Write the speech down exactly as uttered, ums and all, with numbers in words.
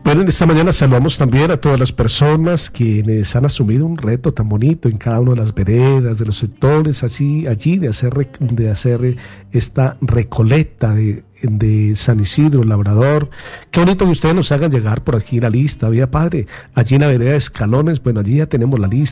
Bueno, en esta mañana saludamos también a todas las personas quienes han asumido un reto tan bonito en cada una de las veredas, de los sectores, así, allí, de hacer, de hacer esta recolecta de, de San Isidro, Labrador. Qué bonito que ustedes nos hagan llegar por aquí la lista. Vía Padre, allí en la vereda de Escalones, bueno, allí ya tenemos la lista.